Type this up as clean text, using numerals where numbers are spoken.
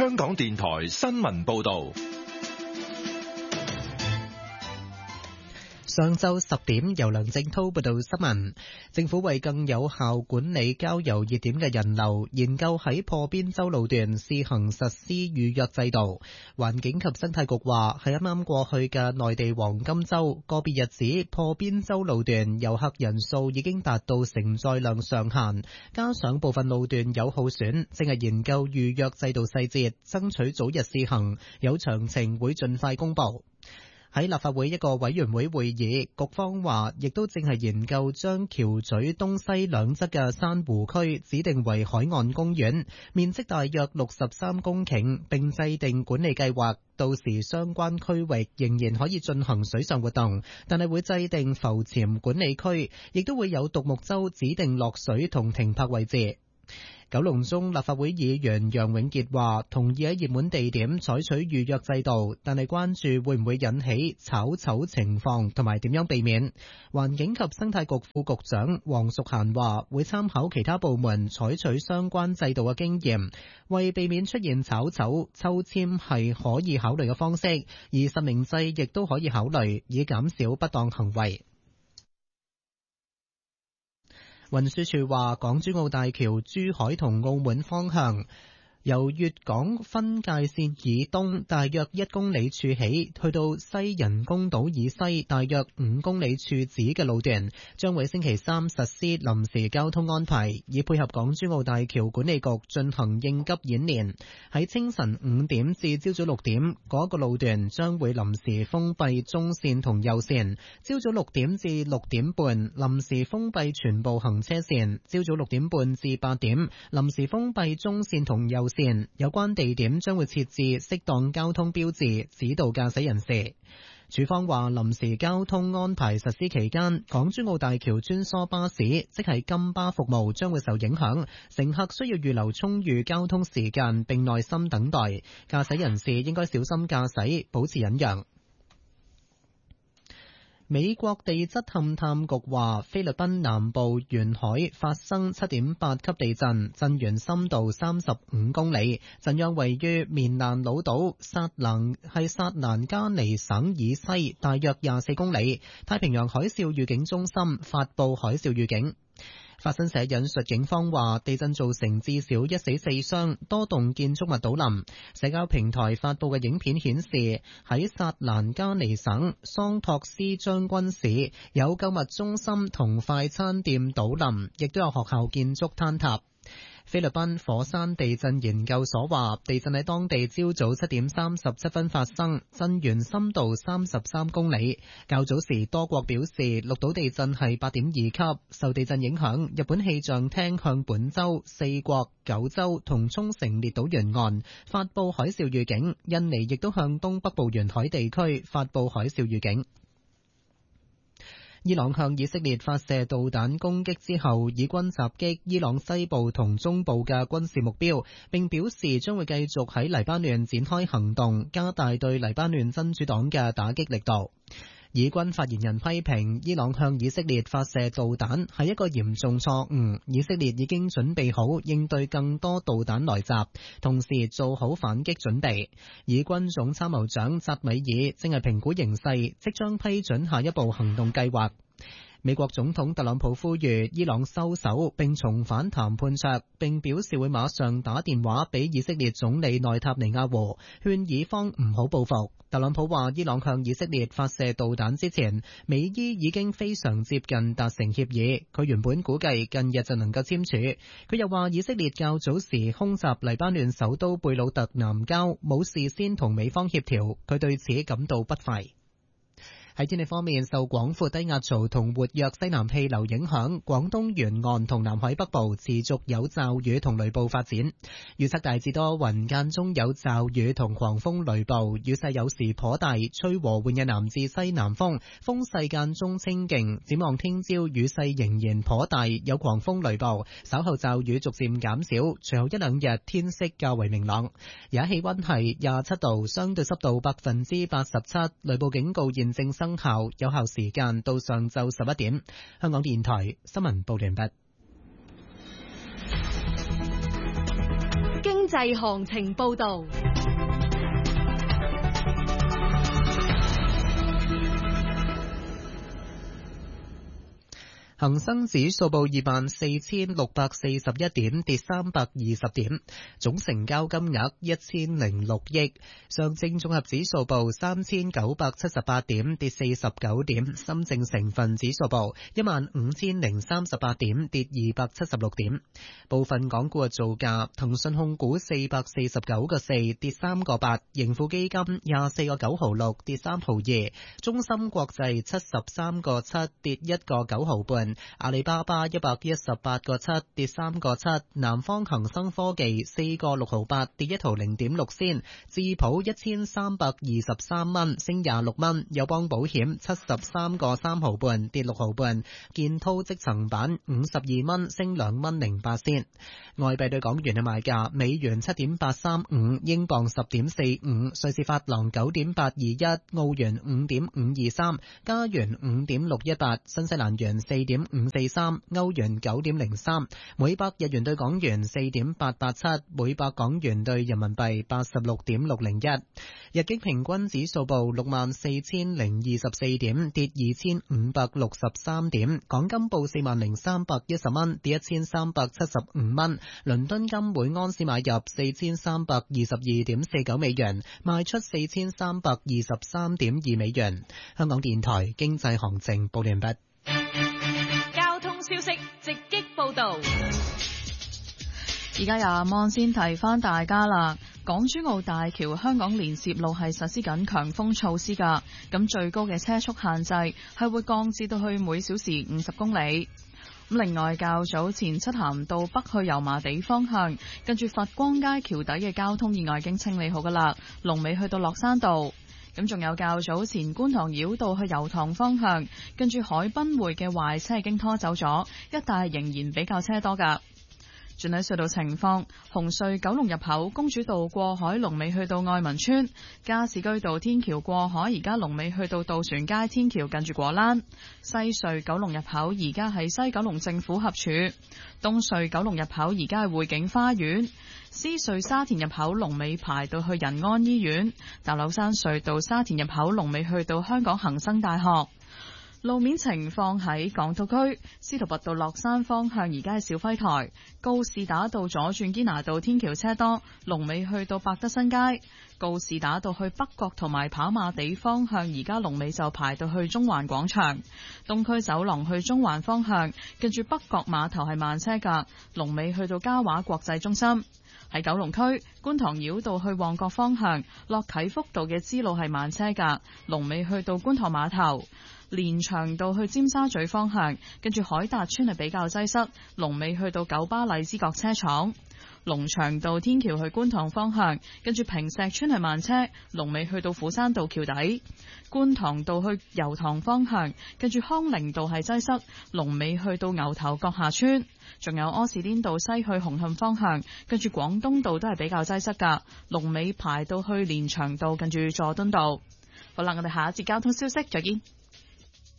香港電台新聞報道。 上晝10點，由梁正濤報道新聞。政府為更有效管理郊遊熱點嘅人流，研究喺破邊洲路段試行實施預約制度。環境及生態局話，喺啱啱過去嘅內地黃金週，個別日子破邊洲路段遊客人數已經達到承載量上限，加上部分路段有耗損，正係研究預約制度細節，爭取早日試行，有詳情會盡快公佈。喺立法會一個委員會會議，局方話亦都正係研究將橋咀東西兩側嘅珊瑚區指定為海岸公園，面積大約63公頃，並制定管理計劃。到時相關區域仍然可以進行水上活動，但係會制定浮潛管理區，亦都會有獨木舟指定落水同停泊位置。九龍中立法會議員楊永傑話，同意喺熱門地點採取預約制度，但係關注會唔會引起炒籌情況同埋點樣避免。環境及生態局副局長黃淑嫻話，會參考其他部門採取相關制度嘅經驗，為避免出現炒籌，抽籤係可以考慮嘅方式，而實名制亦都可以考慮，以減少不當行為。運輸署話，港珠澳大橋珠海同澳門方向，由粵港分界線以東大約1公里處起，去到西人工島以西大約5公里處止嘅路段，將會星期三實施臨時交通安排，以配合港珠澳大橋管理局進行應急演練。喺清晨5點至朝早6點，嗰個路段將會臨時封閉中線同右線；朝早6點至6點半，臨時封閉全部行車線；朝早6點半至8點，臨時封閉中線同右線。有關地點將會設置適當交通標誌，指導駕駛人士。署方話，臨時交通安排實施期間，港珠澳大橋穿梭巴士，即係金巴服務將會受影響，乘客需要預留充裕交通時間並耐心等待，駕駛人士應該小心駕駛，保持忍讓。美國地質勘探局話，菲律賓南部沿海發生 7.8 級地震，震源深度35公里，震央位於棉蘭老島薩蘭加尼省以西大約24公里。太平洋海嘯預警中心發佈海嘯預警。法新社引述警方話，地震造成至少1死4傷，多棟建築物倒冧。社交平台發佈嘅影片顯示，喺薩蘭加尼省桑托斯將軍市有購物中心同快餐店倒冧，亦都有學校建築坍塌。菲律賓火山地震研究所話，地震喺當地朝早7點37分發生，震源深度33公里。較早時多國表示錄到地震係8.2級。受地震影響，日本氣象廳向本州、四國、九州同沖繩列島沿岸發佈海嘯預警，印尼亦都向東北部沿海地區發佈海嘯預警。伊朗向以色列發射導彈攻擊之後，以軍襲擊伊朗西部同中部嘅軍事目標，並表示將會繼續喺黎巴嫩展開行動，加大對黎巴嫩真主黨嘅打擊力度。以軍發言人批評伊朗向以色列發射導彈係一個嚴重錯誤，以色列已經準備好應對更多導彈來襲，同時做好反擊準備。以軍總參謀長扎米爾正係評估形勢，即將批准下一步行動計劃。美國總統特朗普呼籲伊朗收手並重返談判桌，並表示會馬上打電話俾以色列總理內塔尼亞胡，勸以方唔好報復。特朗普話，伊朗向以色列發射導彈之前，美伊已經非常接近達成協議，佢原本估計近日就能夠簽署。佢又話，以色列較早時空襲黎巴嫩首都貝魯特南郊，冇事先同美方協調，佢對此感到不快。喺天氣方面，受廣闊低壓槽同活躍西南氣流影響，廣東沿岸同南海北部持續有驟雨同雷暴發展。預測大致多雲，間中有驟雨同狂風雷暴，雨勢有時頗大，吹和緩嘅南至西南風，風勢間中清勁。展望聽朝雨勢仍然頗大，有狂風雷暴，稍後驟雨逐漸減少，隨後一兩日天色較為明朗。而家氣溫係27度，相對濕度87%，雷暴警告現正生效，有效時間到上晝11點。香港電台新聞報完畢。 經濟濟行情報導。 恒生指數報24,641點，跌320點，總成交金額1006億。上證綜合指數報3,978點，跌49點。深證成分指數報15,038點，跌276點。部分港股嘅造價：騰訊控股449個4，跌3個8；盈富基金24個9毫6，跌3毫2；中芯國際73個7，跌1個9毫半。阿里巴巴118個7，跌3個7；南方恒生科技4個6毫8，跌1毫0.6仙；智普1323蚊，升26蚊；友邦保險73個3毫半，跌6毫半；建滔積層板52蚊，升2蚊08仙。外幣對港元嘅賣價：美元7.835，英鎊10.45，瑞士法郎9.821，澳元5.523，加元5.618，新西蘭元4.543，歐元9.03，每百日元對港元4.887，每百港元對人民幣86.601。日經平均指數報64,024點，跌2563點。港金報40,310蚊，跌1375蚊。倫敦金每安士買入4322.49美元，賣出4323.2美元。香港電台經濟行情報完畢。 交通消息直擊報道。 而家由阿望先提翻大家啦，港珠澳大橋香港連接路係實施緊強風措施㗎，咁最高嘅車速限制係會降至到去每小時50公里。咁另外，較早前漆咸道北去油麻地方向，跟住佛光街橋底嘅交通意外已經清理好㗎啦，龍尾去到落山道。咁仲有較早前觀塘繞道去油塘方向，跟住海濱匯嘅壞車已經拖走咗，一帶仍然比較車多㗎。轉睇隧道情況，紅隧九龍入口公主道過海龍尾去到愛民村，加士居道天橋過海而家龍尾去到渡船街天橋近住果欄。西隧九龍入口而家係西九龍政府合署，東隧九龍入口而家係匯景花園，獅隧沙田入口龍尾排到去仁安醫院，大老山隧道沙田入口龍尾去到香港恒生大學。路面情況喺港島區，司徒拔道落山方向而家係肇輝台，告士打道左轉堅拿道天橋車多，龍尾去到百德新街；告士打道去北角同埋跑馬地方向而家龍尾就排到去中環廣場。東區走廊去中環方向，跟住北角碼頭係慢車㗎，龍尾去到嘉華國際中心。喺九龍區，觀塘繞道去旺角方向，落啟福道嘅支路係慢車㗎，龍尾去到觀塘碼頭。連翔道去尖沙咀方向，跟住海達村係比較擠塞，龍尾去到九巴荔枝角車廠。龍翔道天橋去觀塘方向，跟住坪石村係慢車，龍尾去到斧山道橋底。觀塘道去油塘方向，跟住康寧道係擠塞，龍尾去到牛頭角下村。仲有柯士甸道西去紅磡方向，跟住廣東道都係比較擠塞㗎，龍尾排到去連翔道近住佐敦道。好啦，我哋下一節交通消息再見。